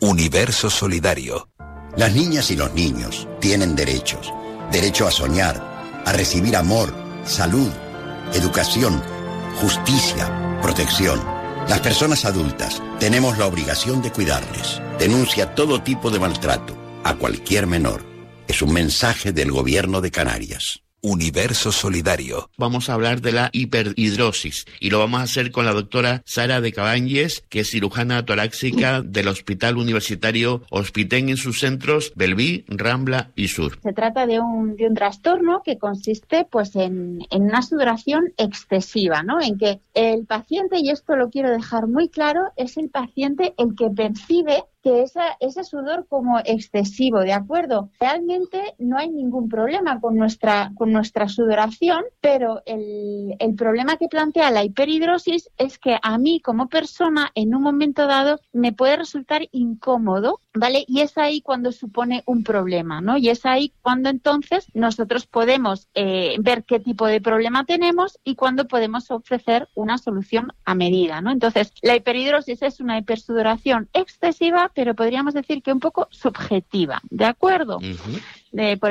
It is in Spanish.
Universo Solidario. Las niñas y los niños tienen derechos. Derecho a soñar, a recibir amor, salud, educación, justicia, protección. Las personas adultas tenemos la obligación de cuidarles. Denuncia todo tipo de maltrato a cualquier menor. Es un mensaje del Gobierno de Canarias. Universo Solidario. Vamos a hablar de la hiperhidrosis y lo vamos a hacer con la doctora Sara de Cabanyes, que es cirujana torácica del Hospital Universitario Hospitén en sus centros Belví, Rambla y Sur. Se trata de un trastorno que consiste pues en una sudoración excesiva, ¿no? En que el paciente, y esto lo quiero dejar muy claro, es el paciente el que percibe que ese sudor como excesivo, ¿de acuerdo? Realmente no hay ningún problema con nuestra sudoración, pero el problema que plantea la hiperhidrosis es que a mí como persona en un momento dado me puede resultar incómodo, ¿vale? Y es ahí cuando supone un problema, ¿no? Y es ahí cuando entonces nosotros podemos ver qué tipo de problema tenemos y cuándo podemos ofrecer una solución a medida, ¿no? Entonces, la hiperhidrosis es una hipersudoración excesiva, pero podríamos decir que un poco subjetiva, ¿de acuerdo? Uh-huh.